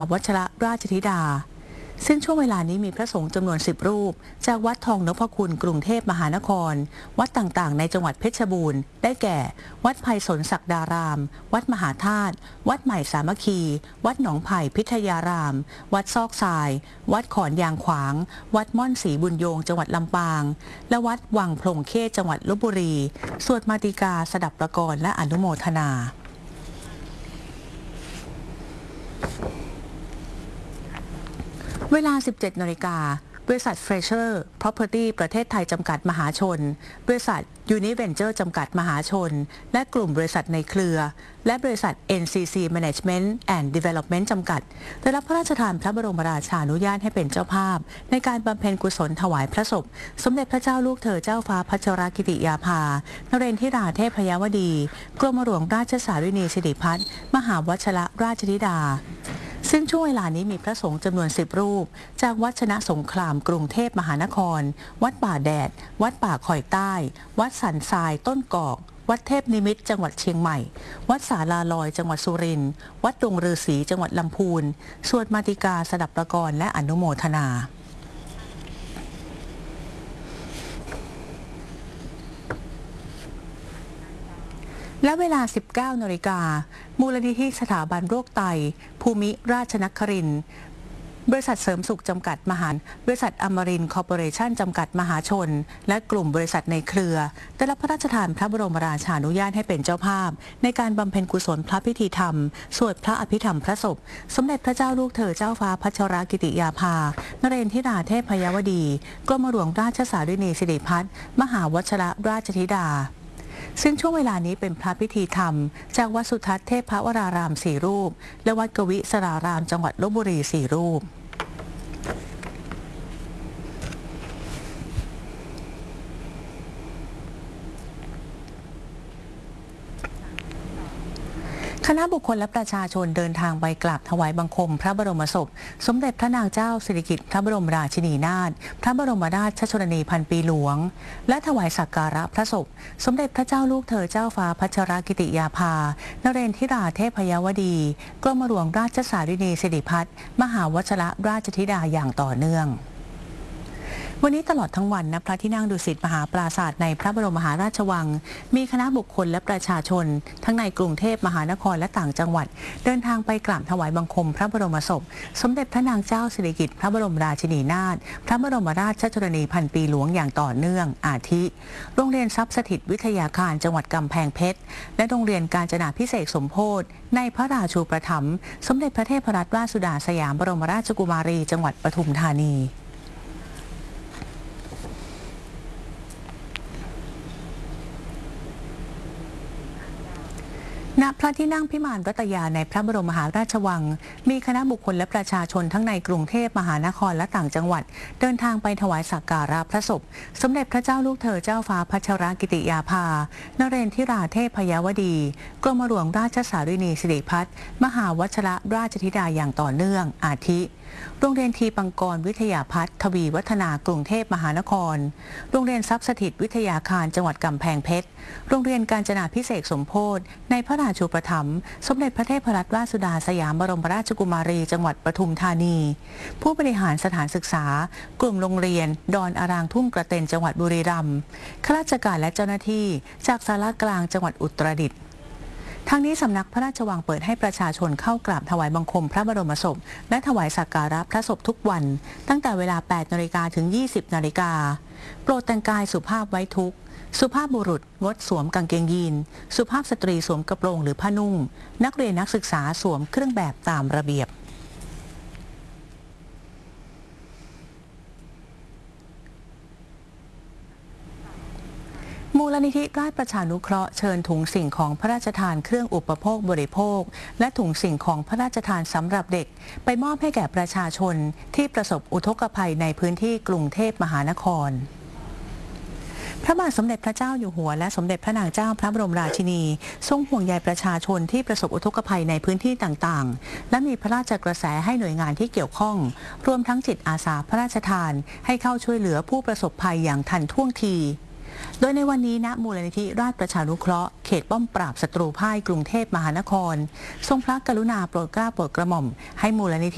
วัชรราชธิดาซึ่งช่วงเวลานี้มีพระสงฆ์จำนวน10 รูปจากวัดทองนพคุณกรุงเทพมหานครวัดต่างๆในจังหวัดเพชรบูรณ์ได้แก่วัดไผ่สนศักดารามวัดมหาธาตุวัดใหม่สามัคคีวัดหนองไผ่พิทยารามวัดซอกทรายวัดขอนยางขวางวัดม่อนศรีบุญโยงจังหวัดลำปางและวัดวังพลงเขตจังหวัดลพบุรีสวดมาติกาสดับประกรและอนุโมทนาเวลา 17 นาฬิกาบริษัท Fresher Property ประเทศไทยจำกัดมหาชนบริษัท Univenture จำกัดมหาชนและกลุ่มบริษัทในเครือและบริษัท NCC Management and Development จำกัดได้รับพระราชทานพระบรมราชานุญาตให้เป็นเจ้าภาพในการบำเพ็ญกุศลถวายพระศพสมเด็จพระเจ้าลูกเธอเจ้าฟ้าพัชรกิติยาภานเรนทิราเทพยวดีกรมหลวงราชสารินีสิริพัฒน์มหาวชรราชธิดาซึ่งช่วงเวลานี้มีพระสงฆ์จำนวน10 รูปจากวัดชนะสงครามกรุงเทพมหานครวัดป่าแดดวัดป่าคอยใต้วัดสันทรายต้นกอกวัดเทพนิมิตรจังหวัดเชียงใหม่วัดสาลาลอยจังหวัดสุรินทร์วัดดงฤาษีจังหวัดลำพูนสวดมาติกาสดับประกรและอนุโมทนาและเวลา 19 นาฬิกามูลนิธิสถาบันโรคไตภูมิราชนครินทร์บริษัทเสริมสุขจำกัดมหาบริษัทอมรินทร์คอร์ปอเรชั่นจำกัดมหาชนและกลุ่มบริษัทในเครือได้รับพระราชทานพระบรมราชานุญาตให้เป็นเจ้าภาพในการบำเพ็ญกุศลพระพิธีธรรมสวดพระอภิธรรมพระศพสมเด็จพระเจ้าลูกเธอเจ้าฟ้าพัชรกิติยาภานเรนทิราเทพยวดีกรมหลวงราชสารินีสิริพัฒน์มหาวชรราชธิดาซึ่งช่วงเวลานี้เป็นพระพิธีธรรมจากวัดสุทัศน์เทพวราราม4 รูปและวัดกวิสรารามจังหวัดลพบุรี4 รูปคณะบุคคลและประชาชนเดินทางไปกราบถวายบังคมพระบรมศพสมเด็จพระนางเจ้าสิริกิติ์พระบรมราชินีนาถพระบรมราชชนนีพันปีหลวงและถวายสักการะพระศพสมเด็จพระเจ้าลูกเธอเจ้าฟ้าพัชรกิติยาภานเรนทิราเทพยวดีกรมหลวงราชสารินีสิริพัฒน์มหาวชรราชธิดาอย่างต่อเนื่องวันนี้ตลอดทั้งวันณพระที่นั่งดุสิตมหาปราสาทในพระบรมมหาราชวังมีคณะบุคคลและประชาชนทั้งในกรุงเทพมหานครและต่างจังหวัดเดินทางไปกราบถวายบังคมพระบรมศพสมเด็จพระนางเจ้าสิริกิติ์พระบรมราชินีนาถพระบรมราชชนนีพันปีหลวงอย่างต่อเนื่องอาทิโรงเรียนทรัพย์สถิตวิทยาคารจังหวัดกำแพงเพชรและโรงเรียนกาญจนาภิเษกสมโภชในพระราชูปถัมภ์สมเด็จพระเทพรัตนราชสุดาสยามบรมราชกุมารีจังหวัดปทุมธานีณพระที่นั่งพิมานรัตยาในพระบรมมหาราชวังมีคณะบุคคลและประชาชนทั้งในกรุงเทพมหานครและต่างจังหวัดเดินทางไปถวายสักการะพระศพสมเด็จพระเจ้าลูกเธอเจ้าฟ้าพัชรกิติยาภานเรนทิราเทพยวดีกรมหลวงราชสารินีสิริพัฒน์มหาวชรราชธิดาอย่างต่อเนื่องอาทิโรงเรียนทีปังกรวิทยาพัฒน์ทวีวัฒนากรุงเทพมหานครโรงเรียนทรัพย์สถิตวิทยาคารจังหวัดกำแพงเพชรโรงเรียนกาญจนาภิเษกสมโภชในพระราชูปถัมภ์สมเด็จพระเทพรัตนราชสุดาสยามบรมราชกุมารีจังหวัดปทุมธานีผู้บริหารสถานศึกษากลุ่มโรงเรียนดอนอารางทุ่งกระเต็นจังหวัดบุรีรัมย์ข้าราชการและเจ้าหน้าที่จากศาลากลางจังหวัดอุตรดิตถ์ทางนี้สำนักพระราชวังเปิดให้ประชาชนเข้ากราบถวายบังคมพระบรมศพและถวายสักการะพระศพทุกวันตั้งแต่เวลา 8 นาฬิกาถึง 20 นาฬิกาโปรดแต่งกายสุภาพไว้ทุกข์สุภาพบุรุษงดสวมกางเกงยีนสุภาพสตรีสวมกระโปรงหรือผ้านุ่งนักเรียนนักศึกษาสวมเครื่องแบบตามระเบียบมูลนิธิราชประชานุเคราะห์เชิญถุงสิ่งของพระราชทานเครื่องอุปโภคบริโภคและถุงสิ่งของพระราชทานสำหรับเด็กไปมอบให้แก่ประชาชนที่ประสบอุทกภัยในพื้นที่กรุงเทพมหานครพระบาทสมเด็จพระเจ้าอยู่หัวและสมเด็จพระนางเจ้าพระบรมราชินีทรงห่วงใยประชาชนที่ประสบอุทกภัยในพื้นที่ต่างๆและมีพระราชกระแสให้หน่วยงานที่เกี่ยวข้องรวมทั้งจิตอาสาพระราชทานให้เข้าช่วยเหลือผู้ประสบภัยอย่างทันท่วงที โดยในวันนี้ณมูลนิธิราชประชานุเคราะห์เขตป้อมปราบศัตรูพ่ายกรุงเทพมหานครทรงพระกรุณาโปรดเกล้าโปรดกระหม่อมให้มูลนิธิ